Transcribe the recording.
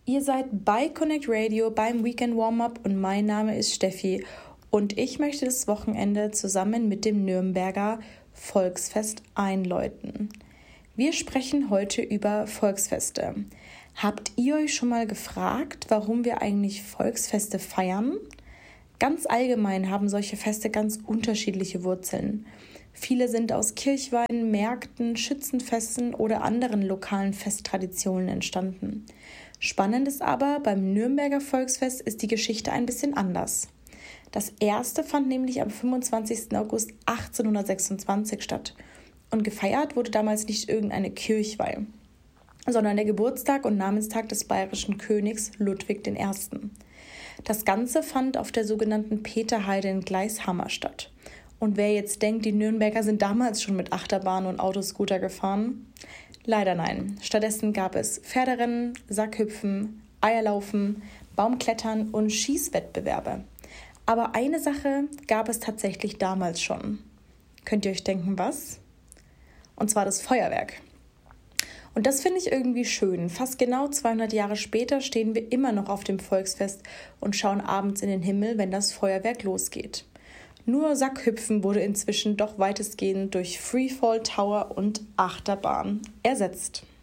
Ihr seid bei Connect Radio beim Weekend Warm-Up und mein Name ist Steffi und ich möchte das Wochenende zusammen mit dem Nürnberger Volksfest einläuten. Wir sprechen heute über Volksfeste. Habt ihr euch schon mal gefragt, warum wir eigentlich Volksfeste feiern? Ganz allgemein haben solche Feste ganz unterschiedliche Wurzeln. Viele sind aus Kirchweihn, Märkten, Schützenfesten oder anderen lokalen Festtraditionen entstanden. Spannend ist aber, beim Nürnberger Volksfest ist die Geschichte ein bisschen anders. Das erste fand nämlich am 25. August 1826 statt. Und gefeiert wurde damals nicht irgendeine Kirchweih, sondern der Geburtstag und Namenstag des bayerischen Königs Ludwig I. Das Ganze fand auf der sogenannten Peterheide in Gleishammer statt. Und wer jetzt denkt, die Nürnberger sind damals schon mit Achterbahnen und Autoscooter gefahren? Leider nein. Stattdessen gab es Pferderennen, Sackhüpfen, Eierlaufen, Baumklettern und Schießwettbewerbe. Aber eine Sache gab es tatsächlich damals schon. Könnt ihr euch denken, was? Und zwar das Feuerwerk. Und das finde ich irgendwie schön. Fast genau 200 Jahre später stehen wir immer noch auf dem Volksfest und schauen abends in den Himmel, wenn das Feuerwerk losgeht. Nur Sackhüpfen wurde inzwischen doch weitestgehend durch Freefall Tower und Achterbahn ersetzt.